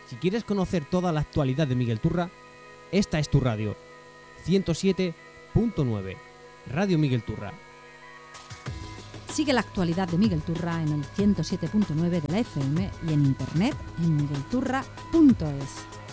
Si quieres conocer toda la actualidad de Miguel Turra, esta es tu radio. 107.9, Radio Miguel Turra. Sigue la actualidad de Miguel Turra en el 107.9 de la FM y en internet en miguelturra.es.